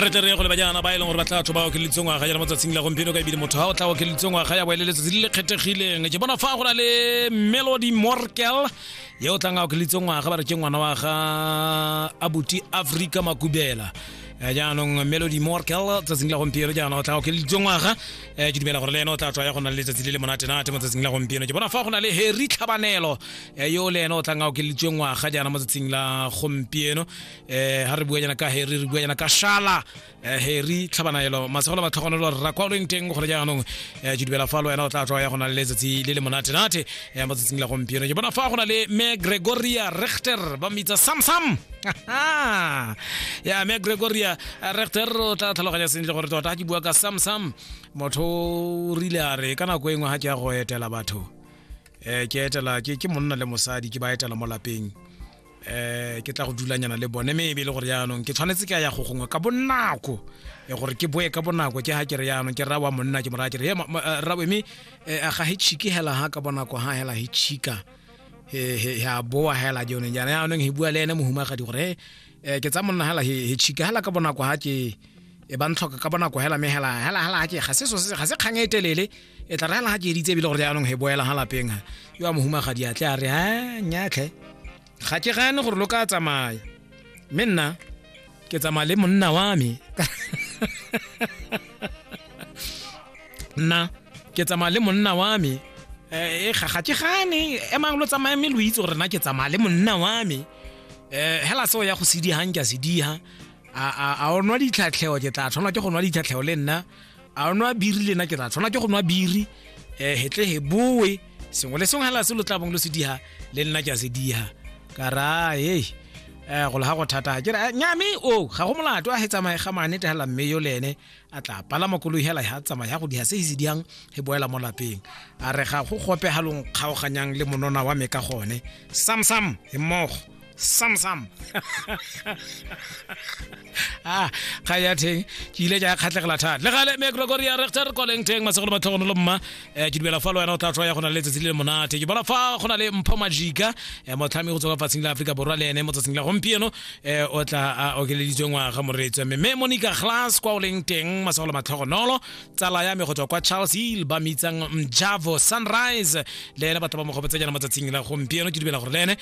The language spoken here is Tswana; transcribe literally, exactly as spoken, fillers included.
re tere go le banyana ba ile gore ba tla tsoba ke letsongwa ga ya motsatsing la gompieno ka ibile motho ha o tla o ke letsongwa ga ya boeletse tse le kgethegileng ke bona fa go na le Melody Morkel yo tlanga ke letsongwa ga ba re ke ngwana wa ga Abuti Africa Makubela jaanong Melody Morkel tsatsing la gompieno jaana o tla o ke letsongwa ga ke dumela gore le ena o tla tswa ya gona le tsatsing le monate nate motsatsing la gompieno ke bona fa go na le Harry Tlhabanelo yo le ena o tlanga o ke letsongwa ga jaana motsatsing la gompieno eh ha re bua jana ka Harry re bua jana ka Shala Harry Tlhabanelo masegolo ba tlhogonelo ra kwa leng teng go re jaanong ke dumela fa lo ena o tla tswa ya gona le tsatsi le le monate nate motsatsing la gompieno ke bona fa go na le Me Gregoria Richter ba mitsa Samsam ya Me Gregoria Richter ta tlhaloganya sentle gore tota ke bua ka Samsam motho rile a re kana go engwe ha ke ya go etela batho eh ke etela ke ke monna le mosadi ke ba etela mo lapeng eh ke tla go dulanyana le bone mme e be le gore yaanong ke tshwanetse ke ya go gongwe ka bonako e gore ke boe ka bonako ke ha ke re yaanong ke ra wa monna ke mora ke re ra we me a ga he chiki hela ha ka bonako ha hela he chika he he ya boa hela jone jana yaanong he bua le ene mohuma ga di gore ke tsa monna hela he chika hela ka bonako ha ke e ba ntlhoka ka bonako hela me hela hela hela ke ga se so se ga se kganye telele e tla rela ha ke ditse bile gore yaanong he boela ha lapeng ha yo mohuma ga di atla re ha nyatlhe ga ke gane gore lo ka tsamaya mme nna ke tsamaya le monna wa me nna ke tsamaya le monna wa me e ga ga ke gane e mang lo tsamaya me lo itse gore nna ke tsamaya le monna wa me eh hela so ya go sedi hang ke se di ha a a onwa ditlhatlheo ke tla tshwana ke go nwa ditlhatlheo le nna a onwa biri le nna ke tla tshwana ke go nwa biri eh hetle he boe sengwe le sengwe hela se lo tla bong lo se di ha le nna ke se di ha kara hey eh go le ha go thata ke nyame o ga go molato a hetsa mae ga mane te hela mme yo lene a tla pala makolo hela ha tsama ya go di ha se se diang he boela mo lapeng a re ga go gope halong kgaoganyang le monona wa me ka gone Samsam e mogo Samsam ah ga ya teng ke ile ja khatlegela thata le gale Me Gregoria Richter koleng teng masegolo ba tlhogonolo mma eh ke dibela fa lo yana o tla tswa ya gona le tsetsi le monate ke bona fa gona le Mpho Majika eh motlhami go tswa fatsing la Africa borwa le ene mo tsatsing la gompieno eh o tla o ke le ditjengwa ga moretso me Monica Glass kwa oleng teng masegolo ba tlhogonolo tsala ya me go tswa kwa Charles Hill ba mitsang Mjavo Sunrise le ene batho ba mo go betsanyana mo tsatsing la gompieno ke dibela gore le ene